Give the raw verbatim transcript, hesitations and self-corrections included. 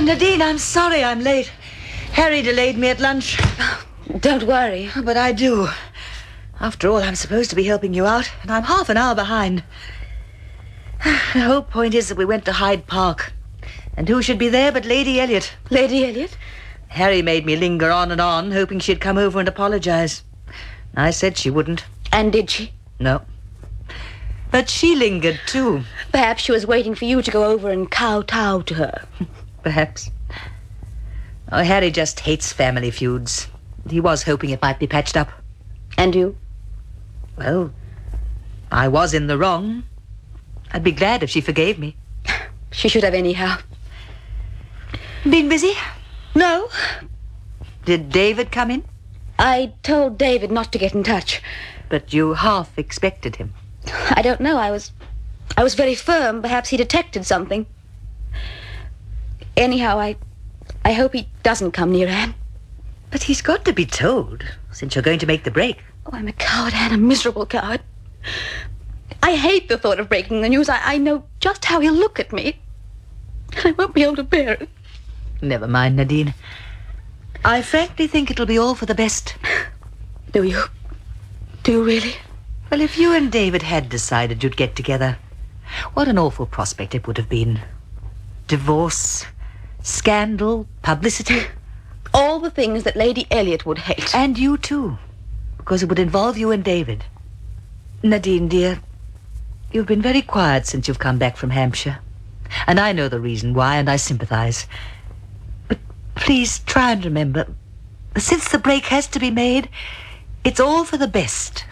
Nadine, I'm sorry I'm late. Harry delayed me at lunch. Don't worry. But I do. After all, I'm supposed to be helping you out, and I'm half an hour behind. The whole point is that we went to Hyde Park. And who should be there but Lady Elliot? Lady Elliot? Harry made me linger on and on, hoping she'd come over and apologize. I said she wouldn't. And did she? No. But she lingered, too. Perhaps she was waiting for you to go over and kowtow to her. Perhaps. Oh, Harry just hates family feuds. He was hoping it might be patched up. And you? Well, I was in the wrong. I'd be glad if she forgave me. She should have anyhow. Been busy? No. Did David come in? I told David not to get in touch. But you half expected him. I don't know. I was... I was very firm. Perhaps he detected something. Anyhow, I... I hope he doesn't come near Anne. But he's got to be told, since you're going to make the break. Oh, I'm a coward, Anne, a miserable coward. I hate the thought of breaking the news. I, I know just how he'll look at me. I won't be able to bear it. Never mind, Nadine. I frankly think it'll be all for the best. Do you? Do you really? Well, if you and David had decided you'd get together, what an awful prospect it would have been. Divorce, scandal, publicity. All the things that Lady Elliot would hate. And you too, because it would involve you and David. Nadine, dear, you've been very quiet since you've come back from Hampshire. And I know the reason why, and I sympathize. But please try and remember, since the break has to be made, it's all for the best.